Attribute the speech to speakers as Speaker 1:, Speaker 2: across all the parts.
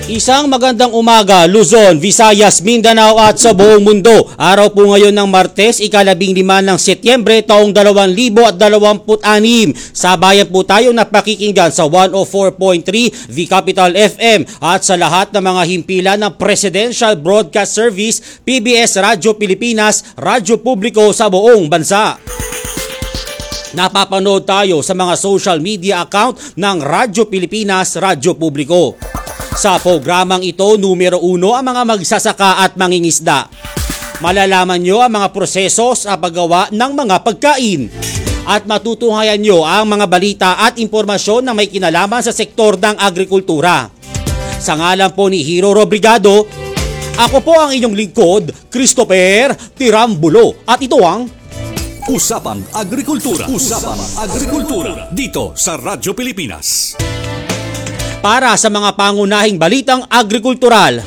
Speaker 1: Isang magandang umaga, Luzon, Visayas, Mindanao at sa buong mundo. Araw po ngayon ng Martes, ika-15 ng Setyembre, taong 2026. Sabayan po tayo na pakikinggan sa 104.3 The Capital FM at sa lahat ng mga himpilan ng Presidential Broadcast Service, PBS Radyo Pilipinas, radyo publiko sa buong bansa. Napapanood tayo sa mga social media account ng Radyo Pilipinas, radyo publiko. Sa programang ito, numero 1 ang mga magsasaka at mangingisda. Malalaman nyo ang mga proseso sa paggawa ng mga pagkain. At matutunghayan nyo ang mga balita at impormasyon na may kinalaman sa sektor ng agrikultura. Sa ngalan po ni Hero Robrigado, ako po ang inyong lingkod, Christopher Tirambulo. At ito ang
Speaker 2: Usapang Agrikultura. Usapang Agrikultura dito sa Radyo Pilipinas.
Speaker 1: Para sa mga pangunahing balitang agrikultural.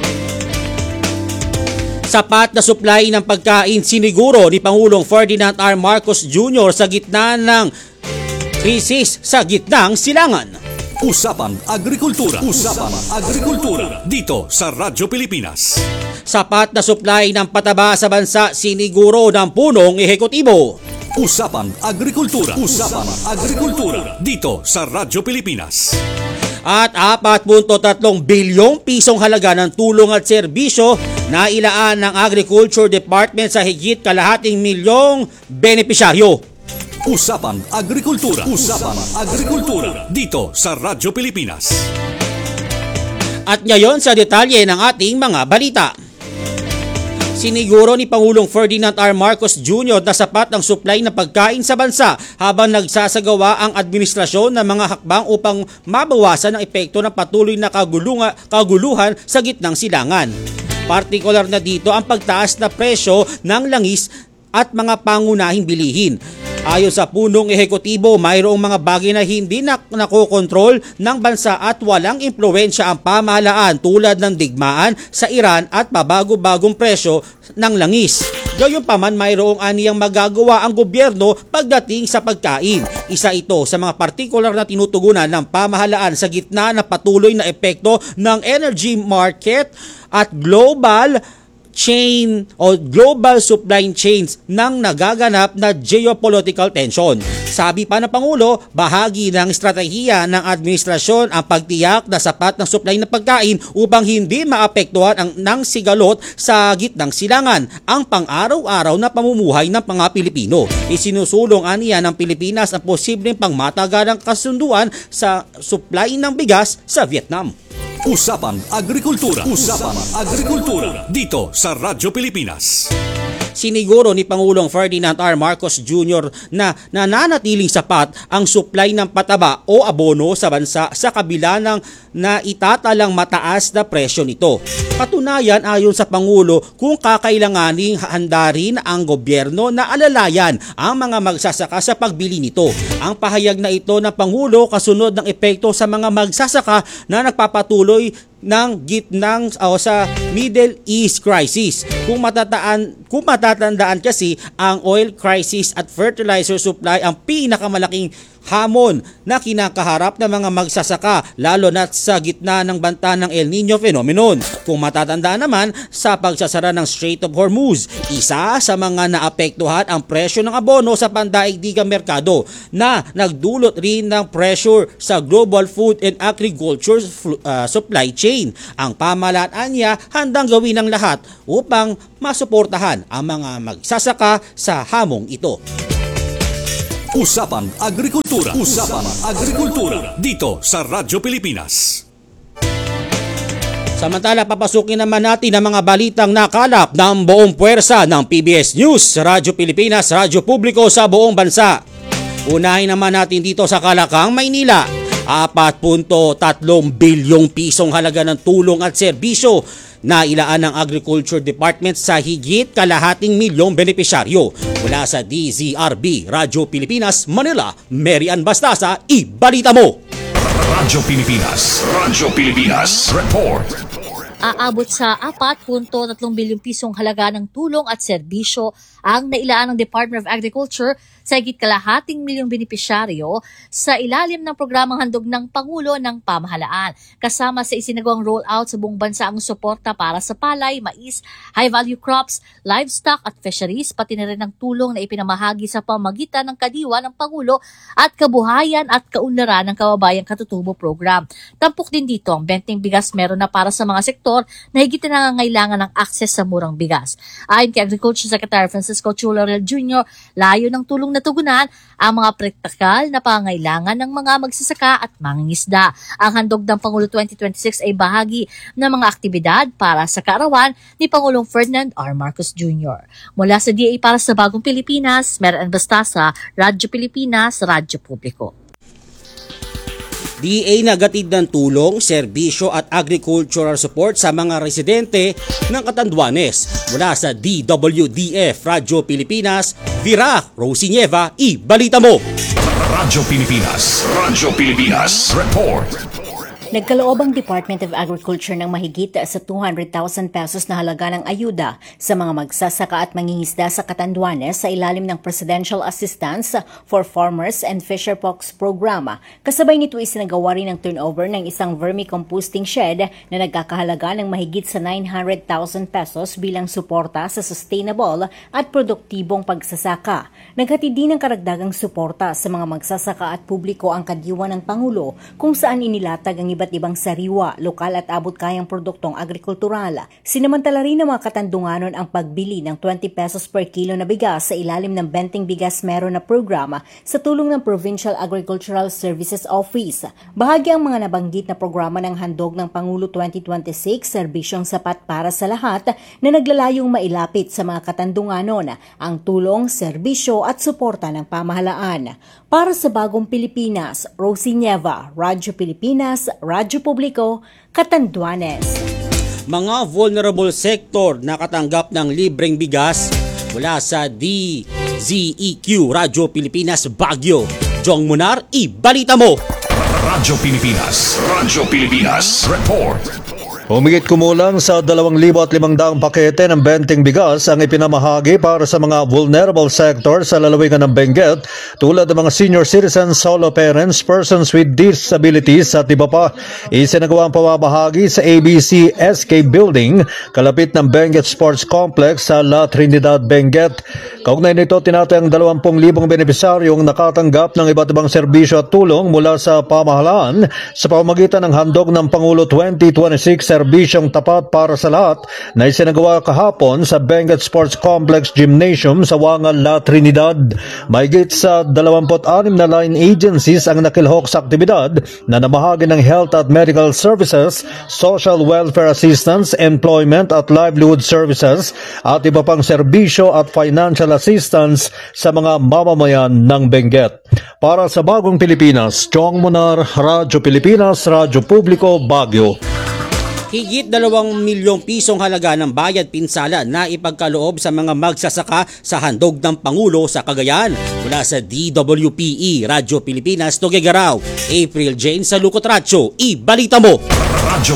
Speaker 1: Sapat na supply ng pagkain siniguro ni Pangulong Ferdinand R. Marcos Jr. sa gitna ng krisis sa gitnang silangan.
Speaker 2: Usapang Agrikultura. Usapang Agrikultura dito sa Radyo Pilipinas.
Speaker 1: Sapat na supply ng pataba sa bansa siniguro ng punong ehekutibo.
Speaker 2: Usapang Agrikultura. Usapang Agrikultura dito sa Radyo Pilipinas.
Speaker 1: At 4.3 bilyong pisong halaga ng tulong at serbisyo na ilaan ng Agriculture Department sa higit kalahating milyong benepisyaryo.
Speaker 2: Usapang Agrikultura. Usapang Agrikultura dito sa Radyo Pilipinas.
Speaker 1: At ngayon sa detalye ng ating mga balita. Siniguro ni Pangulong Ferdinand R. Marcos Jr. na sapat ang supply ng pagkain sa bansa habang nagsasagawa ang administrasyon ng mga hakbang upang mabawasan ang epekto ng patuloy na kaguluhan sa gitnang silangan. Partikular na dito ang pagtaas na presyo ng langis at mga pangunahing bilihin. Ayon sa punong ehekutibo, mayroong mga bagay na hindi nakokontrol ng bansa at walang impluwensya ang pamahalaan tulad ng digmaan sa Iran at pabago-bagong presyo ng langis. Gayunpaman, mayroong aniyang magagawa ang gobyerno pagdating sa pagkain. Isa ito sa mga partikular na tinutugunan ng pamahalaan sa gitna ng patuloy na epekto ng energy market at global chain o global supply chains ng nagaganap na geopolitical tension. Sabi pa ng Pangulo, bahagi ng estratehiya ng administrasyon ang pagtiyak na sapat ng supply ng pagkain upang hindi maapektuhan ng sigalot sa gitnang silangan ang pang-araw-araw na pamumuhay ng mga Pilipino. Isinusulong aniya ng Pilipinas ang posibleng pangmatagalang kasunduan sa supply ng bigas sa Vietnam.
Speaker 2: Usapang Agrikultura. Usapang Agrikultura dito sa Radyo Pilipinas.
Speaker 1: Siniguro ni Pangulong Ferdinand R. Marcos Jr. na nananatiling sapat ang supply ng pataba o abono sa bansa sa kabila ng naitatalang mataas na presyo nito. Patunayan, ayon sa Pangulo, kung kakailanganing handa rin ang gobyerno na alalayan ang mga magsasaka sa pagbili nito. Ang pahayag na ito ng Pangulo kasunod ng epekto sa mga magsasaka na nagpapatuloy ng gitnang sa Middle East crisis. Kung matatandaan kasi, ang oil crisis at fertilizer supply ang pinakamalaking hamon na kinakaharap ng mga magsasaka, lalo na sa gitna ng banta ng El Nino phenomenon. Kung matatandaan naman, sa pagsasara ng Strait of Hormuz, isa sa mga naapektuhan ang presyo ng abono sa pandaigdigang merkado na nagdulot rin ng pressure sa global food and agriculture supply chain. Ang pamahalaan niya handang gawin ang lahat upang masuportahan ang mga magsasaka sa hamong ito.
Speaker 2: Usapang Agrikultura. Usapang Agrikultura dito sa Radyo Pilipinas.
Speaker 1: Samantala, papasukin naman natin ang mga balitang nakalap ng buong puwersa ng PBS News, Radyo Pilipinas, radyo publiko sa buong bansa. Unahin naman natin dito sa Kalakang, Maynila. 4.3 bilyong pisong halaga ng tulong at serbisyo na ilaan ng Agriculture Department sa higit kalahating milyong benepisyaryo. Mula sa DZRB, Radyo Pilipinas, Manila, Mary Ann Bastasa, ibalita mo!
Speaker 3: Radyo Pilipinas, report!
Speaker 4: Aabot sa 4.3 bilyong pisong halaga ng tulong at serbisyo
Speaker 3: ang nailaan ng Department of Agriculture sa higit kalahating milyong benepisyaryo sa ilalim ng programang handog ng Pangulo ng Pamahalaan. Kasama sa isinagawang rollout sa buong bansa ang suporta para sa palay, mais, high-value crops, livestock at fisheries, pati na rin ang tulong na ipinamahagi sa pamagitan ng kadiwa ng Pangulo at kabuhayan at kaunlaran ng Kababayang Katutubo Program. Tampok din dito ang benteng bigas meron na para sa mga sektor na higit na nangangailangan ng akses sa murang bigas. Ayon kay Agriculture Secretary Francisco Chu Laurel Jr., layo ng tulong na tugunan ang mga praktikal na pangangailangan ng mga magsasaka at mangingisda. Ang handog ng Pangulo 2026 ay bahagi ng mga aktibidad para sa kaarawan ni Pangulong Ferdinand R. Marcos Jr. Mula sa DA para sa Bagong Pilipinas, Meron Bastasa, Radyo Pilipinas, Radyo Publiko.
Speaker 1: DA nagatid ng tulong, serbisyo at agricultural support sa mga residente ng Catanduanes. Mula sa DWDF Radyo Pilipinas, Vira Rosinieva, ibalita mo!
Speaker 2: Radyo Pilipinas, report.
Speaker 4: Nagkaloob ang Department of Agriculture ng mahigit sa 200,000 pesos na halaga ng ayuda sa mga magsasaka at mangingisda sa Catanduanes sa ilalim ng Presidential Assistance for Farmers and Fisherfolks Program. Kasabay nito isinagawa rin ang turnover ng isang vermicomposting shed na nagkakahalaga ng mahigit sa 900,000 pesos bilang suporta sa sustainable at produktibong pagsasaka. Naghatid din ng karagdagang suporta sa mga magsasaka at publiko ang kadiwa ng Pangulo kung saan inilatag ang iba't ibang sariwa, lokal at abot kayang produktong agrikultural. Sinamantala rin ng mga Katandunganon ang pagbili ng 20 pesos per kilo na bigas sa ilalim ng Benteng Bigas Meron na programa sa tulong ng Provincial Agricultural Services Office. Bahagi ang mga nabanggit na programa ng handog ng Pangulo 2026, serbisyong sapat para sa lahat na naglalayong mailapit sa mga Katandunganon ang tulong, serbisyo at suporta ng pamahalaan. Para sa Bagong Pilipinas, Rosinieva, Radyo Pilipinas, Radyo Publiko, Catanduanes.
Speaker 1: Mga vulnerable sector nakatanggap ng libreng bigas mula sa DZEQ Radyo Pilipinas Baguio. Jong Munar, ibalita mo!
Speaker 2: Radyo Pilipinas, report.
Speaker 5: Humigit kumulang sa 2,500 pakete ng benteng bigas ang ipinamahagi para sa mga vulnerable sector sa lalawigan ng Benguet tulad ng mga senior citizens, solo parents, persons with disabilities at iba pa. Isinagawa ang pamamahagi sa ABC SK Building kalapit ng Benguet Sports Complex sa La Trinidad, Benguet. Kaugnay nito, tinatayang 20,000 benepisyaryong nakatanggap ng iba't ibang serbisyo at tulong mula sa pamahalaan sa pamamagitan ng handog ng Pangulo 2026 serbisyong tapat para sa lahat na isinagawa kahapon sa Benguet Sports Complex Gymnasium sa Wangan, La Trinidad. Mahigit sa 26 na line agencies ang nakilhok sa aktibidad na namahagi ng health at medical services, social welfare assistance, employment at livelihood services at iba pang serbisyo at financial assistance sa mga mamamayan ng Benguet. Para sa Bagong Pilipinas, Chong Munar, Radyo Pilipinas, Radyo Publiko, Baguio.
Speaker 1: Higit 2 milyong pisong halaga ng bayad pinsala na ipagkaloob sa mga magsasaka sa handog ng Pangulo sa Cagayan. Mula sa DWPE Radyo Pilipinas, Tuguegarao, April Jane sa Lukot Radyo, ibalita mo!
Speaker 2: Radyo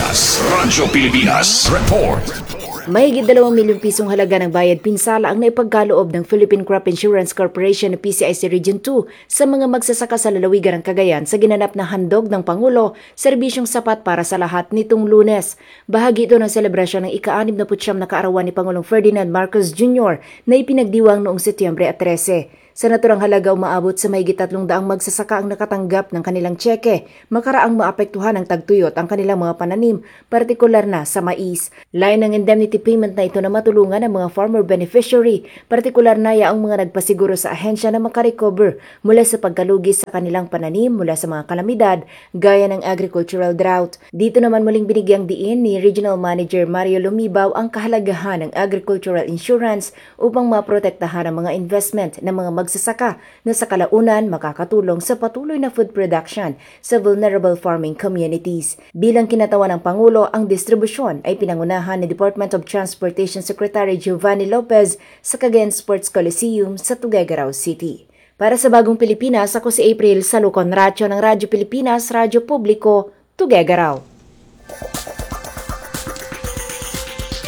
Speaker 2: Pilipinas, report.
Speaker 6: Mahigit 2 milyong pisong halaga ng bayad pinsala ang naipagkaloob ng Philippine Crop Insurance Corporation na PCIC Region 2 sa mga magsasaka sa lalawigan ng Cagayan sa ginanap na handog ng Pangulo, serbisyong sapat para sa lahat nitong Lunes. Bahagi ito ng selebrasyon ng ika-69 na kaarawan ni Pangulong Ferdinand Marcos Jr. na ipinagdiwang noong Setyembre 13. Sa naturang halaga umaabot sa mahigit 300 magsasaka ang nakatanggap ng kanilang tseke, makaraang maapektuhan ng tagtuyot ang kanilang mga pananim, partikular na sa mais. Lain ng indemnity payment na ito na matulungan ang mga farmer beneficiary, partikular na yaong mga nagpasiguro sa ahensya na makarecover mula sa pagkalugi sa kanilang pananim mula sa mga kalamidad, gaya ng agricultural drought. Dito naman muling binigyang diin ni Regional Manager Mario Lumibaw ang kahalagahan ng agricultural insurance upang maprotektahan ang mga investment ng mga magsasaka na sa kalaunan makakatulong sa patuloy na food production sa vulnerable farming communities. Bilang kinatawan ng Pangulo, ang distribusyon ay pinangunahan ni Department of Transportation Secretary Giovanni Lopez sa Cagayan Sports Coliseum sa Tuguegarao City. Para sa Bagong Pilipinas, ako si April Salucon Racho ng Radyo Pilipinas, Radyo Publiko, Tuguegarao.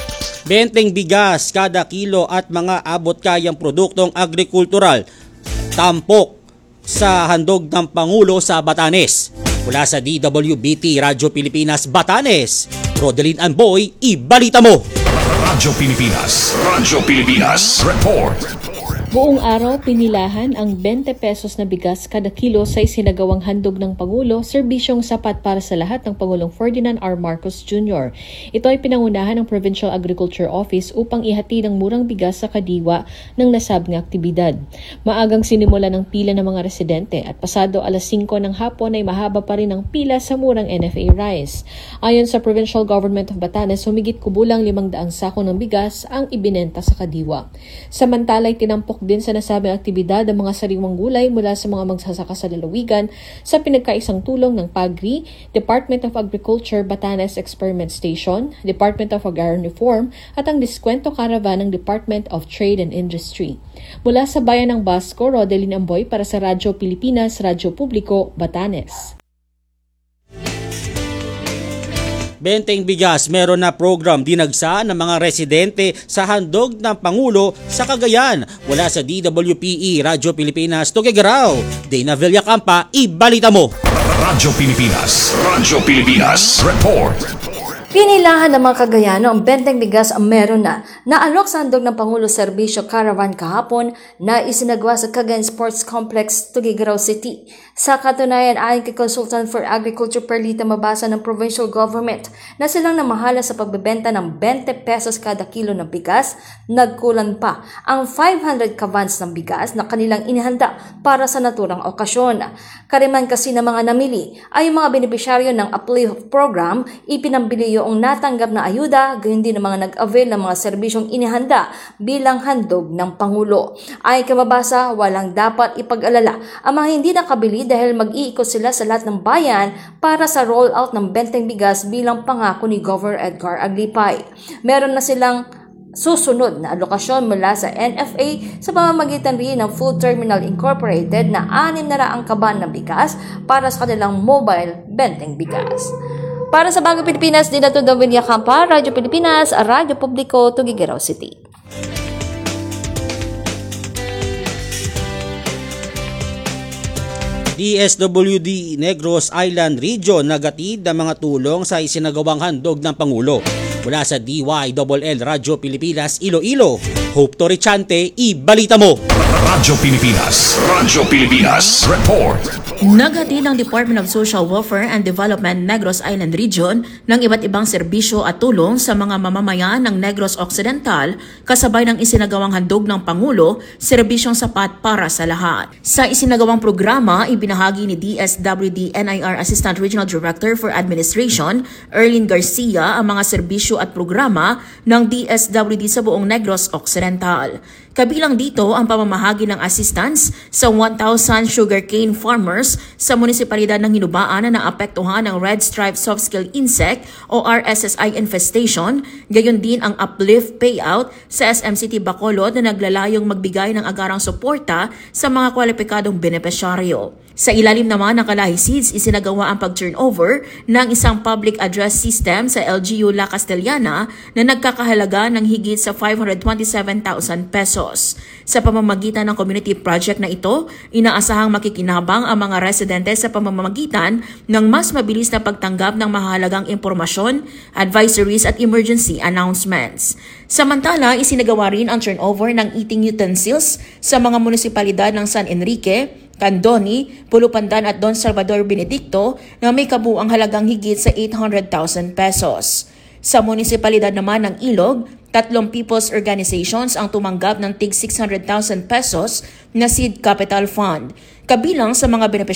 Speaker 1: Benteng bigas kada kilo at mga abot-kayang produktong agrikultural tampok sa handog ng Pangulo sa Batanes. Mula sa DWBT Radyo Pilipinas Batanes, Rodeline Anboy, ibalita mo!
Speaker 2: Radyo Pilipinas Report.
Speaker 7: Buong araw, pinilahan ang 20 pesos na bigas kada kilo sa isinagawang handog ng Pangulo, serbisyong sapat para sa lahat ng Pangulong Ferdinand R. Marcos Jr. Ito ay pinangunahan ng Provincial Agriculture Office upang ihatid ang murang bigas sa kadiwa ng nasabing aktibidad. Maagang sinimula ng pila ng mga residente at pasado alas 5 ng hapon ay mahaba pa rin ang pila sa murang NFA rice. Ayon sa Provincial Government of Batanes, humigit kubulang 500 sako ng bigas ang ibinenta sa kadiwa. Samantala ay tinampok din sa nasabing aktibidad ang mga sariwang gulay mula sa mga magsasaka sa lalawigan sa pinagkaisang tulong ng PAGRI, Department of Agriculture Batanes Experiment Station, Department of Agrarian Reform at ang Diskwento Caravan ng Department of Trade and Industry. Mula sa bayan ng Basco, Rodeline Amboy para sa Radyo Pilipinas, Radyo Publiko, Batanes.
Speaker 1: Benteng bigas, meron na program dinagsa ng mga residente sa handog ng Pangulo sa Cagayan. Mula sa DWPE Radyo Pilipinas, Tuguegarao, Dana Villacampa, ibalita mo!
Speaker 2: Radyo Pilipinas Report.
Speaker 8: Pinilahan ng mga Cagayano ang benteng bigas ang meron na naalok sa handog ng Pangulo Serbisyo Caravan kahapon na isinagawa sa Cagayan Sports Complex, Tuguegarao City. Sa katunayan, ayon kay Consultant for Agriculture Perlita Mabasa ng Provincial Government na silang namahala sa pagbebenta ng 20 pesos kada kilo ng bigas, nagkulan pa ang 500 kavans ng bigas na kanilang inihanda para sa naturang okasyon. Kariman kasi ng mga namili ay yung mga benepisyaryo ng Uplift Program, ipinambili yung natanggap na ayuda, gayon din ang mga nag-avail ng mga serbisyong inihanda bilang handog ng Pangulo. Ay kamabasa, walang dapat ipag-alala ang mga hindi nakabili dahil mag-iikot sila sa lahat ng bayan para sa rollout ng benteng bigas bilang pangako ni Governor Edgar Aglipay. Meron na silang susunod na alokasyon mula sa NFA sa pamamagitan rin ng Food Terminal Incorporated na 600 kaban ng bigas para sa kanilang mobile benteng bigas. Para sa Bagong Pilipinas, Dina Villacampa, Radyo Pilipinas, Radyo Publiko, Tuguegarao City.
Speaker 1: DSWD Negros Island Region nagatid ng mga tulong sa isinagawang handog ng Pangulo. Mula sa DYLL Radyo Pilipinas Iloilo, Hope Torrichante, ibalita mo!
Speaker 2: Radyo Pilipinas Report.
Speaker 9: Naghatid ng Department of Social Welfare and Development Negros Island Region ng iba't ibang serbisyo at tulong sa mga mamamayan ng Negros Occidental kasabay ng isinagawang handog ng Pangulo, serbisyong sapat para sa lahat. Sa isinagawang programa, ibinahagi ni DSWD NIR Assistant Regional Director for Administration, Erlyn Garcia, ang mga serbisyo at programa ng DSWD sa buong Negros Occidental. Kabilang dito ang pamamahagi ng assistance sa 1,000 sugarcane farmers sa munisipalidad ng Hinubaan na naapektuhan ng Red Stripe Soft Skill Insect o RSSI infestation, gayon din ang uplift payout sa SMCT Bacolod na naglalayong magbigay ng agarang suporta sa mga kwalipikadong benepisyaryo. Sa ilalim naman ng Kalahi Seeds, isinagawa ang pag-turnover ng isang public address system sa LGU La Castellana na nagkakahalaga ng higit sa 527,000 pesos. Sa pamamagitan ng community project na ito, inaasahang makikinabang ang mga residente sa pamamagitan ng mas mabilis na pagtanggap ng mahalagang impormasyon, advisories at emergency announcements. Samantala, isinagawa rin ang turnover ng eating utensils sa mga munisipalidad ng San Enrique, Candoni, Pulupandan at Don Salvador Benedicto na may kabuang halagang higit sa 800,000 pesos. Sa munisipalidad naman ng Ilog, 3 people's organizations ang tumanggap ng tig 600,000 pesos na seed capital fund. Kabilang sa mga benepisyaryo